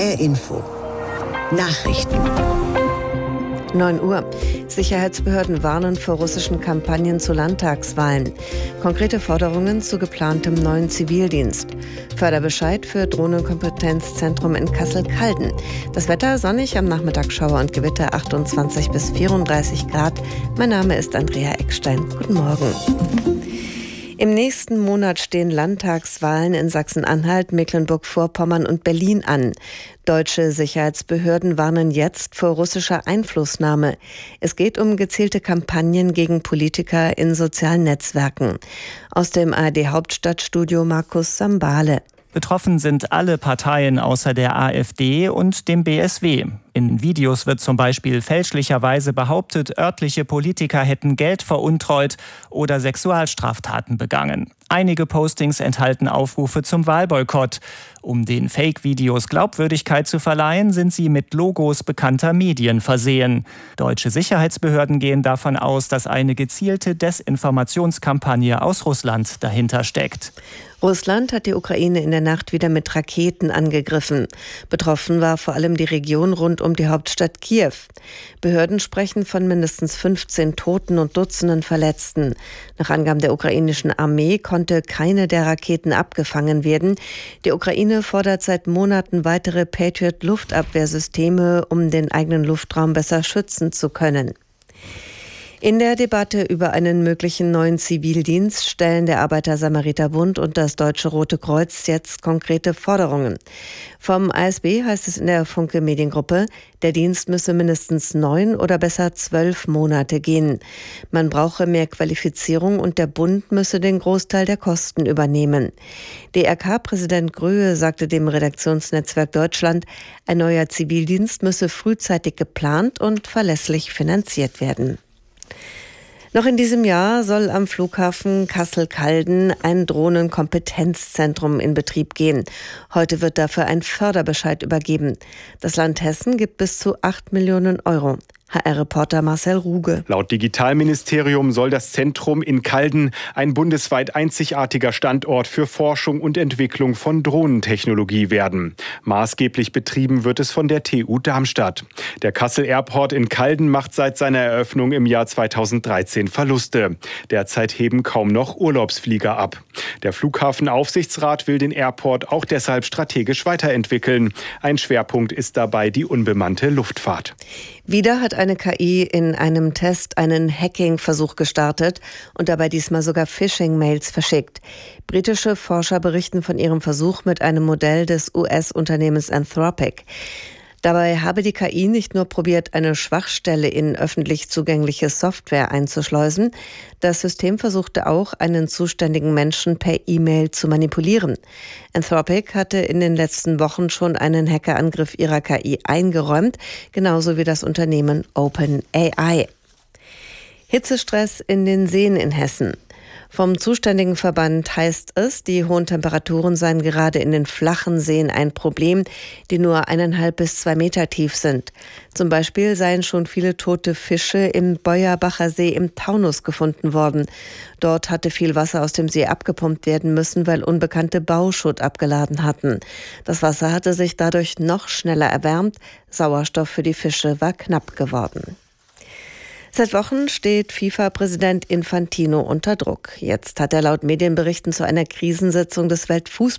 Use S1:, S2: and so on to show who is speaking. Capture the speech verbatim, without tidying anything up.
S1: R Info. Nachrichten.
S2: neun Uhr. Sicherheitsbehörden warnen vor russischen Kampagnen zu Landtagswahlen. Konkrete Forderungen zu geplantem neuen Zivildienst. Förderbescheid für Drohnenkompetenzzentrum in Kassel-Calden. Das Wetter sonnig, am Nachmittag Schauer und Gewitter, achtundzwanzig bis vierunddreißig Grad. Mein Name ist Andrea Eckstein. Guten Morgen. Im nächsten Monat stehen Landtagswahlen in Sachsen-Anhalt, Mecklenburg-Vorpommern und Berlin an. Deutsche Sicherheitsbehörden warnen jetzt vor russischer Einflussnahme. Es geht um gezielte Kampagnen gegen Politiker in sozialen Netzwerken. Aus dem A R D-Hauptstadtstudio Markus Sambale.
S3: Betroffen sind alle Parteien außer der AfD und dem B S W. In Videos wird zum Beispiel fälschlicherweise behauptet, örtliche Politiker hätten Geld veruntreut oder Sexualstraftaten begangen. Einige Postings enthalten Aufrufe zum Wahlboykott. Um den Fake-Videos Glaubwürdigkeit zu verleihen, sind sie mit Logos bekannter Medien versehen. Deutsche Sicherheitsbehörden gehen davon aus, dass eine gezielte Desinformationskampagne aus Russland dahinter steckt.
S2: Russland hat die Ukraine in der Nacht wieder mit Raketen angegriffen. Betroffen war vor allem die Region rund um die Hauptstadt Kiew. Behörden sprechen von mindestens fünfzehn Toten und Dutzenden Verletzten. Nach Angaben der ukrainischen Armee konnte keine der Raketen abgefangen werden. Die Ukraine fordert seit Monaten weitere Patriot-Luftabwehrsysteme, um den eigenen Luftraum besser schützen zu können. In der Debatte über einen möglichen neuen Zivildienst stellen der Arbeiter-Samariter-Bund und das Deutsche Rote Kreuz jetzt konkrete Forderungen. Vom A S B heißt es in der Funke Mediengruppe, der Dienst müsse mindestens neun oder besser zwölf Monate gehen. Man brauche mehr Qualifizierung und der Bund müsse den Großteil der Kosten übernehmen. D R K-Präsident Gröhe sagte dem Redaktionsnetzwerk Deutschland, ein neuer Zivildienst müsse frühzeitig geplant und verlässlich finanziert werden. Noch in diesem Jahr soll am Flughafen Kassel-Calden ein Drohnenkompetenzzentrum in Betrieb gehen. Heute wird dafür ein Förderbescheid übergeben. Das Land Hessen gibt bis zu acht Millionen Euro. H R-Reporter Marcel Ruge.
S4: Laut Digitalministerium soll das Zentrum in Calden ein bundesweit einzigartiger Standort für Forschung und Entwicklung von Drohnentechnologie werden. Maßgeblich betrieben wird es von der T U Darmstadt. Der Kassel Airport in Calden macht seit seiner Eröffnung im Jahr zweitausenddreizehn Verluste. Derzeit heben kaum noch Urlaubsflieger ab. Der Flughafenaufsichtsrat will den Airport auch deshalb strategisch weiterentwickeln. Ein Schwerpunkt ist dabei die unbemannte Luftfahrt.
S2: Wieder hat eine K I in einem Test einen Hacking-Versuch gestartet und dabei diesmal sogar Phishing-Mails verschickt. Britische Forscher berichten von ihrem Versuch mit einem Modell des U S-Unternehmens Anthropic. Dabei habe die K I nicht nur probiert, eine Schwachstelle in öffentlich zugängliche Software einzuschleusen, das System versuchte auch, einen zuständigen Menschen per E-Mail zu manipulieren. Anthropic hatte in den letzten Wochen schon einen Hackerangriff ihrer K I eingeräumt, genauso wie das Unternehmen OpenAI. Hitzestress in den Seen in Hessen. Vom zuständigen Verband heißt es, die hohen Temperaturen seien gerade in den flachen Seen ein Problem, die nur eineinhalb bis zwei Meter tief sind. Zum Beispiel seien schon viele tote Fische im Beuerbacher See im Taunus gefunden worden. Dort hatte viel Wasser aus dem See abgepumpt werden müssen, weil Unbekannte Bauschutt abgeladen hatten. Das Wasser hatte sich dadurch noch schneller erwärmt. Sauerstoff für die Fische war knapp geworden. Seit Wochen steht FIFA-Präsident Infantino unter Druck. Jetzt hat er laut Medienberichten zu einer Krisensitzung des Weltfußballs